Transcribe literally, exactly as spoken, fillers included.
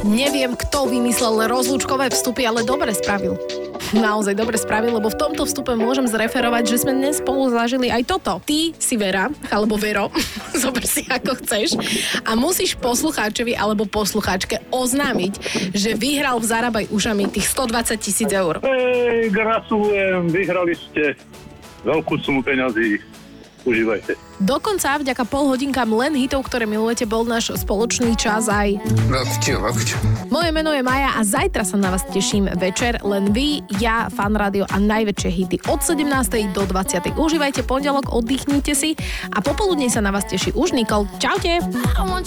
Neviem, kto vymyslel rozlúčkové vstupy, ale dobre spravil. Naozaj dobre spravil, lebo v tomto vstupe môžem zreferovať, že sme dnes spolu zažili aj toto. Ty si Vera, alebo Vero, zober si ako chceš, a musíš poslucháčovi alebo poslucháčke oznámiť, že vyhral v Zarábaj ušami tých stodvadsať tisíc eur. Hej, gratulujem, vyhrali ste veľkú sumu peňazí. Užívajte. Dokonca vďaka pol hodinkám len hitov, ktoré milujete, bol náš spoločný čas aj... Veľkčo, veľkčo. Moje meno je Maja a zajtra sa na vás teším večer. Len vy, ja, Fan Rádio a najväčšie hity od sedemnástej do dvadsiatej. Užívajte pondelok, oddychnite si a popoludne sa na vás teší už Nikol. Čaute!